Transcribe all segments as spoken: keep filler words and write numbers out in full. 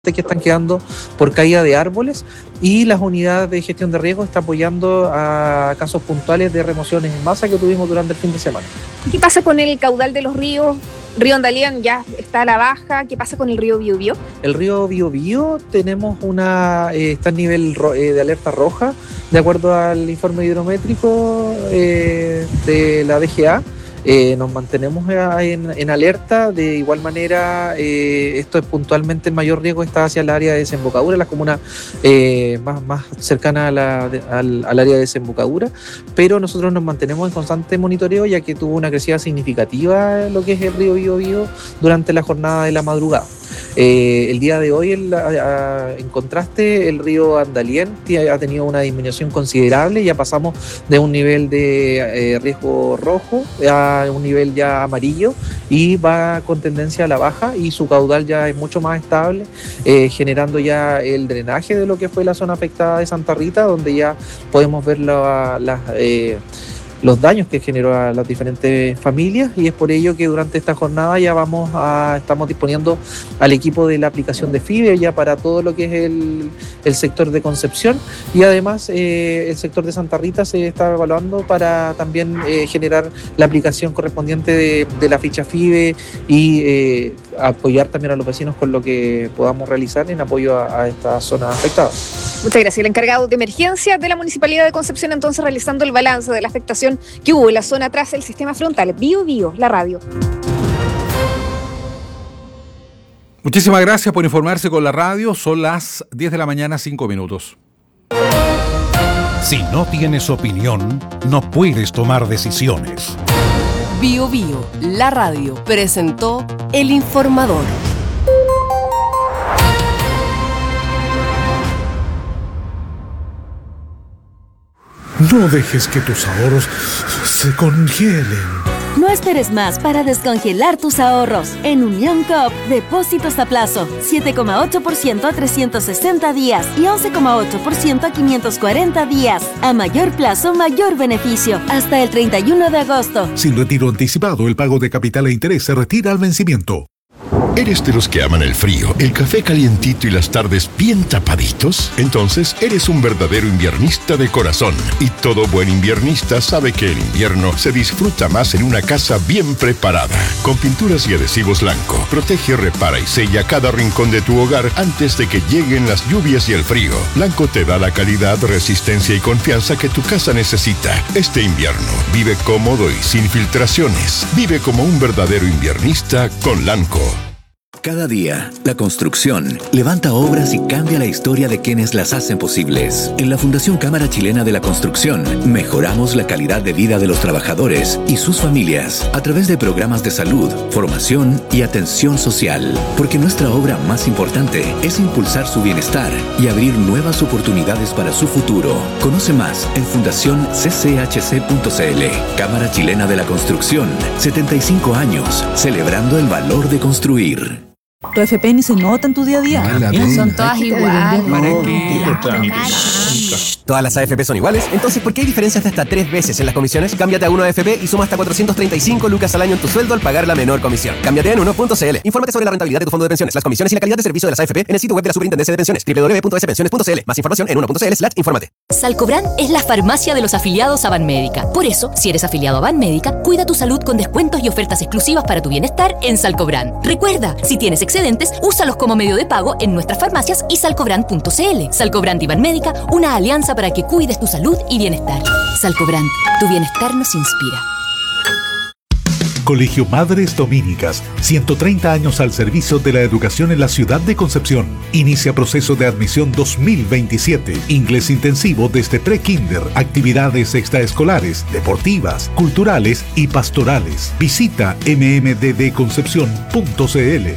que están quedando por caída de árboles, y las unidades de gestión de riesgo están apoyando a casos puntuales de remociones en masa que tuvimos durante el fin de semana. ¿Qué pasa con el caudal de los ríos? Río Andalién ya está a la baja. ¿Qué pasa con el río Biobío? El río Biobío tenemos una eh, está a nivel ro, eh, de alerta roja, de acuerdo al informe hidrométrico eh, de la D G A. Eh, nos mantenemos en, en alerta. De igual manera, eh, esto es puntualmente el mayor riesgo está hacia el área de desembocadura, la comuna eh, más, más cercana a la, de, al, al área de desembocadura, pero nosotros nos mantenemos en constante monitoreo, ya que tuvo una crecida significativa en lo que es el río Biobío durante la jornada de la madrugada. Eh, el día de hoy, el, a, a, en contraste, el río Andalién ha tenido una disminución considerable. Ya pasamos de un nivel de eh, riesgo rojo a un nivel ya amarillo, y va con tendencia a la baja, y su caudal ya es mucho más estable, eh, generando ya el drenaje de lo que fue la zona afectada de Santa Rita, donde ya podemos ver la, la, eh, los daños que generó a las diferentes familias, y es por ello que durante esta jornada ya vamos a, estamos disponiendo al equipo de la aplicación de fibra ya para todo lo que es el, el sector de Concepción, y además eh, el sector de Santa Rita se está evaluando para también eh, generar la aplicación correspondiente de, de la ficha F I B E y eh, apoyar también a los vecinos con lo que podamos realizar en apoyo a, a esta zona afectada. Muchas gracias. El encargado de emergencia de la Municipalidad de Concepción, entonces, realizando el balance de la afectación que hubo en la zona tras el sistema frontal. Biobío, la radio. Muchísimas gracias por informarse con la radio. Son las diez de la mañana, cinco minutos. Si no tienes opinión, no puedes tomar decisiones. Biobío, la radio, presentó El Informador. No dejes que tus ahorros se congelen. No esperes más para descongelar tus ahorros. En Unión Coop, depósitos a plazo, siete coma ocho por ciento a trescientos sesenta días y once coma ocho por ciento a quinientos cuarenta días. A mayor plazo, mayor beneficio. Hasta el treinta y uno de agosto. Sin retiro anticipado, el pago de capital e interés se retira al vencimiento. ¿Eres de los que aman el frío, el café calientito y las tardes bien tapaditos? Entonces eres un verdadero inviernista de corazón. Y todo buen inviernista sabe que el invierno se disfruta más en una casa bien preparada. Con pinturas y adhesivos Blanco, protege, repara y sella cada rincón de tu hogar antes de que lleguen las lluvias y el frío. Blanco te da la calidad, resistencia y confianza que tu casa necesita. Este invierno, vive cómodo y sin filtraciones. Vive como un verdadero inviernista con Blanco. Cada día, la construcción levanta obras y cambia la historia de quienes las hacen posibles. En la Fundación Cámara Chilena de la Construcción, mejoramos la calidad de vida de los trabajadores y sus familias a través de programas de salud, formación y atención social. Porque nuestra obra más importante es impulsar su bienestar y abrir nuevas oportunidades para su futuro. Conoce más en fundación c c h c punto c l. Cámara Chilena de la Construcción, setenta y cinco años, celebrando el valor de construir. ¿Tu F P ni se nota en tu día a día? Son todas iguales. ¿Para qué? ¿Todas las A F P son iguales? Entonces, ¿por qué hay diferencias de hasta tres veces en las comisiones? Cámbiate a uno A F P y suma hasta cuatrocientos treinta y cinco lucas al año en tu sueldo al pagar la menor comisión. Cámbiate en uno punto c l. Infórmate sobre la rentabilidad de tu fondo de pensiones, las comisiones y la calidad de servicio de las A F P en el sitio web de la Superintendencia de Pensiones, doble u doble u doble u punto s pensiones punto c l. Más información en uno punto c l slash infórmate. Salcobran es la farmacia de los afiliados a Banmédica. Por eso, si eres afiliado a Banmédica, cuida tu salud con descuentos y ofertas exclusivas para tu bienestar en Salcobran. Recuerda, si tienes excedentes, úsalos como medio de pago en nuestras farmacias y salcobran punto c l. Salcobran y Banmédica, una alianza para que cuides tu salud y bienestar. Salcobran, tu bienestar nos inspira. Colegio Madres Dominicas, ciento treinta años al servicio de la educación en la ciudad de Concepción. Inicia proceso de admisión dos mil veintisiete. Inglés intensivo desde pre-kinder, actividades extraescolares, deportivas, culturales y pastorales. Visita m m d d concepción punto c l.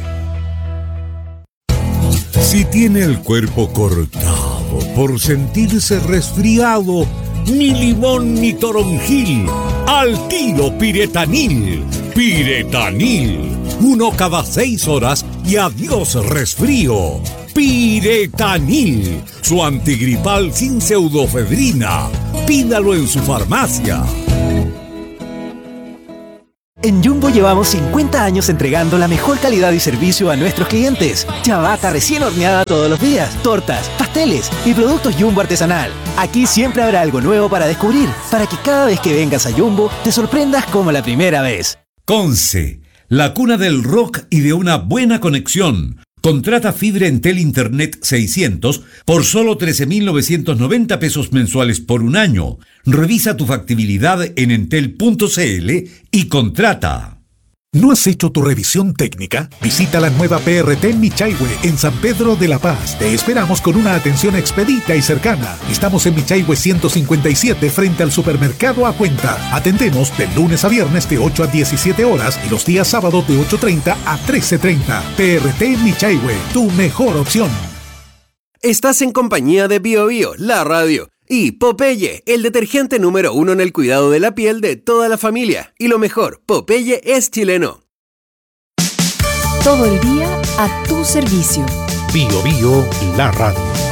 Si tiene el cuerpo cortado por sentirse resfriado, ni limón ni toronjil, al tiro Piretanil. Piretanil, uno cada seis horas y adiós resfrío. Piretanil, su antigripal sin pseudofedrina. Pídalo en su farmacia. En Jumbo llevamos cincuenta años entregando la mejor calidad y servicio a nuestros clientes. Ciabatta recién horneada todos los días, tortas, pasteles y productos Jumbo artesanal. Aquí siempre habrá algo nuevo para descubrir, para que cada vez que vengas a Jumbo te sorprendas como la primera vez. Conce, la cuna del rock y de una buena conexión. Contrata fibra Entel Internet seiscientos por solo trece mil novecientos noventa pesos mensuales por un año. Revisa tu factibilidad en entel punto c l y contrata. ¿No has hecho tu revisión técnica? Visita la nueva P R T Michaihue en San Pedro de la Paz. Te esperamos con una atención expedita y cercana. Estamos en Michaihue ciento cincuenta y siete frente al supermercado A Cuenta. Atendemos de lunes a viernes de ocho a diecisiete horas y los días sábados de ocho treinta a trece treinta. P R T Michaihue, tu mejor opción. Estás en compañía de Bio Bio, la radio. Y Popeye, el detergente número uno en el cuidado de la piel de toda la familia. Y lo mejor, Popeye es chileno. Todo el día a tu servicio. Bio Bio, la radio.